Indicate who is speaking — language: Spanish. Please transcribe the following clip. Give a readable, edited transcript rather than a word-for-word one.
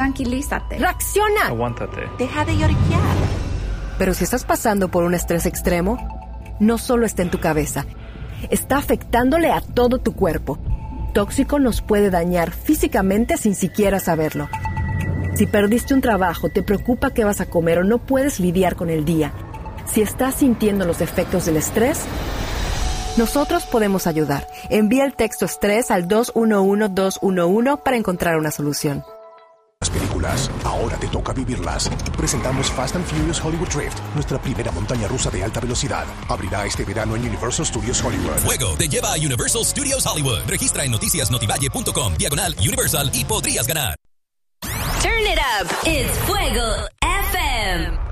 Speaker 1: Tranquilízate.
Speaker 2: ¡Reacciona!
Speaker 3: Aguántate.
Speaker 1: Deja de lloriquear.
Speaker 2: Pero si estás pasando por un estrés extremo, no solo está en tu cabeza, está afectándole a todo tu cuerpo. Tóxico nos puede dañar físicamente sin siquiera saberlo. Si perdiste un trabajo, te preocupa qué vas a comer o no puedes lidiar con el día. Si estás sintiendo los efectos del estrés, nosotros podemos ayudar. Envía el texto estrés al 211-211 para encontrar una solución.
Speaker 4: Las películas, ahora te toca vivirlas. Presentamos Fast and Furious Hollywood Drift, nuestra primera montaña rusa de alta velocidad. Abrirá este verano en Universal Studios Hollywood.
Speaker 5: Fuego te lleva a Universal Studios Hollywood. Registra en noticiasnotivalle.com/diagonal Universal y podrías ganar.
Speaker 6: Turn it up. It's Fuego FM.